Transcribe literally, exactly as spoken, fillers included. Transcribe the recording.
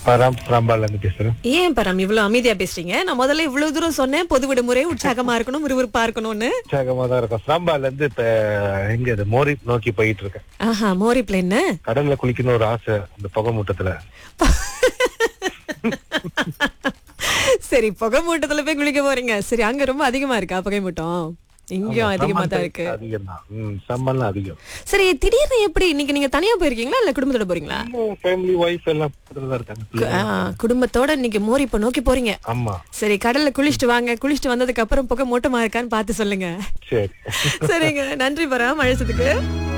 பரம் பரம்பால இருந்து பேசுறேன். ஏன் பரம் இவ்வளவு அமைதியா பேசுறீங்க? நான் முதல்ல இவ்வளவு தூரம் சொன்னேன், பொது விடுமுறை உற்சாகமா இருக்கணும், விறுவிறுப்பா இருக்கணும்னு. உற்சாகமா தான் இருக்கும். பரம்பால இருந்து இப்ப எங்க இது மோரி நோக்கி போயிட்டு இருக்கேன். ஆஹா, மோரி பிளேன். கடல்ல குளிக்கணும் ஒரு ஆசை இந்த புகை மூட்டத்துல. சரி, புகை மூட்டத்துல போய் குளிக்க போறீங்க. சரி, அங்க ரொம்ப அதிகமா இருக்கா புகை மூட்டம்? இங்கேயும் அதிகமா தான் இருக்கு. அதிகம் தான். ம், சம்பளம் அதிகம். சரி, திடீர்னு எப்படி இன்னைக்கு நீங்க தனியா போயிருக்கீங்களா இல்ல குடும்பத்தோட போறீங்களா? ஃபேமிலி வைஃப் எல்லாம் பக்கத்துல இருக்காங்க. ஆ, குடும்பத்தோட இன்னைக்கு மோரி இப்ப நோக்கி போறீங்க. ஆமா. சரி, கடல்ல குளிச்சுட்டு வாங்க. குளிச்சுட்டு வந்ததுக்கு அப்புறம் புகை மூட்டமா இருக்கான்னு பார்த்து சொல்லுங்க. சரி. சரிங்க, நன்றி பராம் அழைச்சதுக்கு.